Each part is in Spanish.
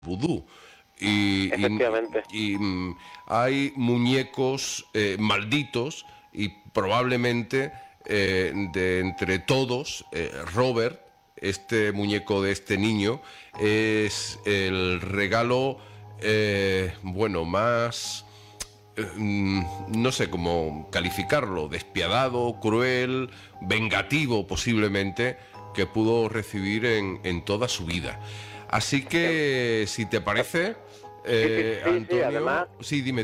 vudú. Efectivamente. Hay muñecos malditos y probablemente de entre todos, Robert, este muñeco de este niño, es el regalo, más... no sé cómo calificarlo, despiadado, cruel, vengativo posiblemente, que pudo recibir en toda su vida. Así que, si te parece, Antonio... además, sí, dime.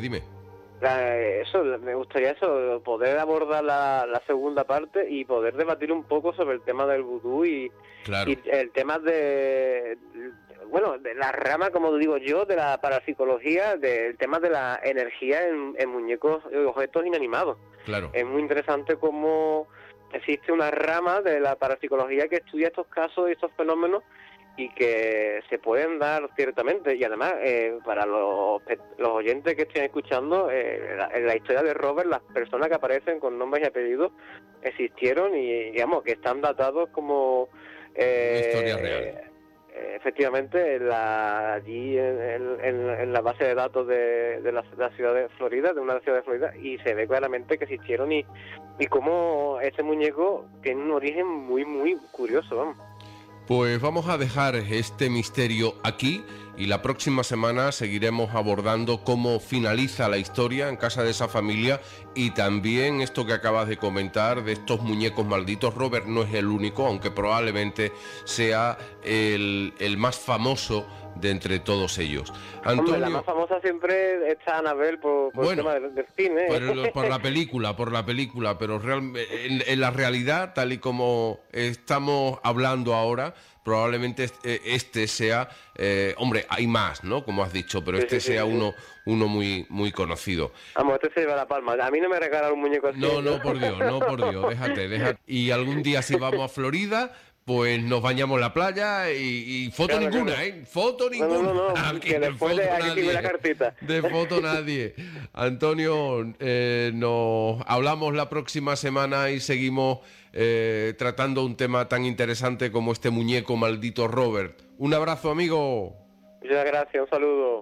Me gustaría poder abordar la segunda parte y poder debatir un poco sobre el tema del vudú y el tema de la rama, como digo yo, de la parapsicología, del tema de la energía en muñecos y objetos inanimados. Claro. Es muy interesante cómo existe una rama de la parapsicología que estudia estos casos y estos fenómenos y que se pueden dar ciertamente. Y además, para los oyentes que estén escuchando, en la historia de Robert, las personas que aparecen con nombres y apellidos existieron y, digamos, que están datados como... una historia real. Efectivamente, allí en la base de datos de la ciudad de Florida, de una ciudad de Florida, y se ve claramente que existieron y cómo este muñeco tiene un origen muy, muy curioso, vamos. Pues vamos a dejar este misterio aquí y la próxima semana seguiremos abordando cómo finaliza la historia en casa de esa familia y también esto que acabas de comentar de estos muñecos malditos. Robert no es el único, aunque probablemente sea el más famoso de entre todos ellos. Antonio, hombre, la más famosa siempre está Annabelle por el tema del cine. Por la película, pero en la realidad, tal y como estamos hablando ahora, probablemente este sea, hay más, ¿no? Como has dicho, pero sea uno muy, muy conocido. Vamos, este se lleva la palma. A mí no me regalan un muñeco así. No, por Dios, déjate. Y algún día si vamos a Florida, pues nos bañamos en la playa y foto ninguna, Foto ninguna. No, que después aquí la cartita. De foto nadie. Antonio, nos hablamos la próxima semana y seguimos tratando un tema tan interesante como este muñeco maldito Robert. Un abrazo, amigo. Muchas gracias, un saludo.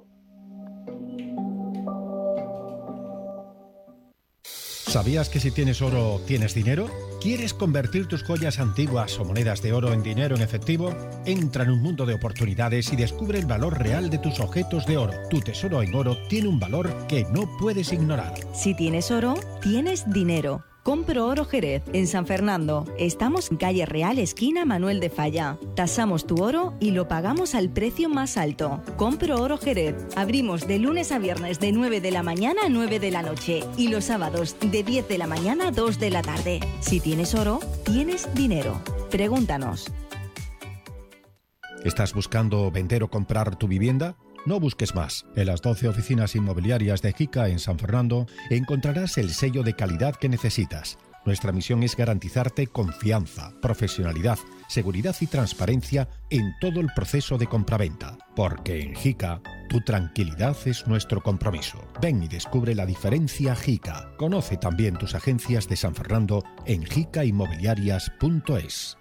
¿Sabías que si tienes oro, tienes dinero? ¿Quieres convertir tus joyas antiguas o monedas de oro en dinero en efectivo? Entra en un mundo de oportunidades y descubre el valor real de tus objetos de oro. Tu tesoro en oro tiene un valor que no puedes ignorar. Si tienes oro, tienes dinero. Compro Oro Jerez, en San Fernando. Estamos en calle Real, esquina Manuel de Falla. Tasamos tu oro y lo pagamos al precio más alto. Compro Oro Jerez. Abrimos de lunes a viernes de 9 de la mañana a 9 de la noche y los sábados de 10 de la mañana a 2 de la tarde. Si tienes oro, tienes dinero. Pregúntanos. ¿Estás buscando vender o comprar tu vivienda? No busques más. En las 12 oficinas inmobiliarias de JICA en San Fernando encontrarás el sello de calidad que necesitas. Nuestra misión es garantizarte confianza, profesionalidad, seguridad y transparencia en todo el proceso de compraventa. Porque en JICA, tu tranquilidad es nuestro compromiso. Ven y descubre la diferencia JICA. Conoce también tus agencias de San Fernando en jicainmobiliarias.es.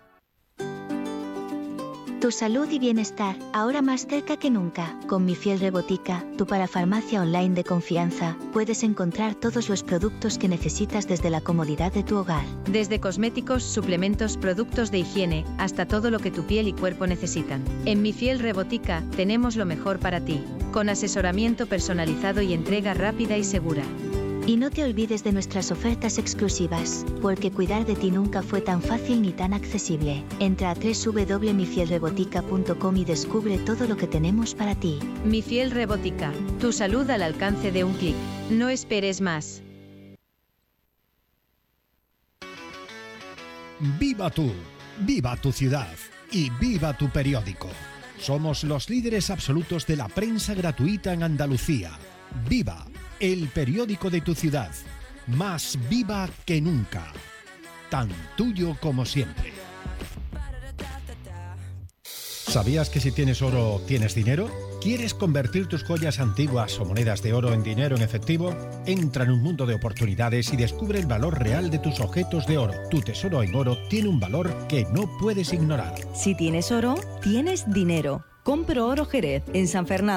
Tu salud y bienestar, ahora más cerca que nunca. Con Mi Fiel Rebotica, tu parafarmacia online de confianza, puedes encontrar todos los productos que necesitas desde la comodidad de tu hogar. Desde cosméticos, suplementos, productos de higiene, hasta todo lo que tu piel y cuerpo necesitan. En Mi Fiel Rebotica, tenemos lo mejor para ti, con asesoramiento personalizado y entrega rápida y segura. Y no te olvides de nuestras ofertas exclusivas, porque cuidar de ti nunca fue tan fácil ni tan accesible. Entra a www.mifielrebotica.com y descubre todo lo que tenemos para ti. Mi Fiel Rebotica, tu salud al alcance de un clic. No esperes más. ¡Viva tú! ¡Viva tu ciudad! ¡Y viva tu periódico! Somos los líderes absolutos de la prensa gratuita en Andalucía. ¡Viva! El periódico de tu ciudad, más viva que nunca, tan tuyo como siempre. ¿Sabías que si tienes oro, tienes dinero? ¿Quieres convertir tus joyas antiguas o monedas de oro en dinero en efectivo? Entra en un mundo de oportunidades y descubre el valor real de tus objetos de oro. Tu tesoro en oro tiene un valor que no puedes ignorar. Si tienes oro, tienes dinero. Compro Oro Jerez, en San Fernando.